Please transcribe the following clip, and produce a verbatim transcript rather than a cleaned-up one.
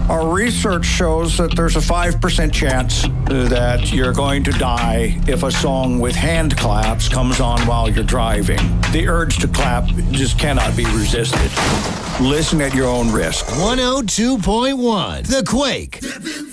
Our research shows that there's a five percent chance that you're going to die if a song with hand claps comes on while you're driving. The urge to clap just cannot be resisted. Listen at your own risk. one oh two point one The Quake.